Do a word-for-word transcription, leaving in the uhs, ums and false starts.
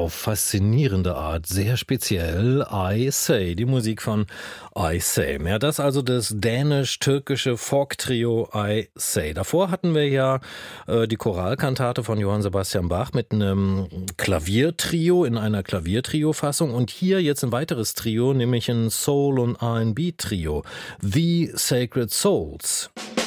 auf faszinierende Art, sehr speziell, I Say, die Musik von I Say. Ja, das also das dänisch-türkische Folk-Trio I Say. Davor hatten wir ja äh, die Choralkantate von Johann Sebastian Bach mit einem Klaviertrio in einer Klaviertrio-Fassung und hier jetzt ein weiteres Trio, nämlich ein Soul- und R and B-Trio, The Sacred Souls.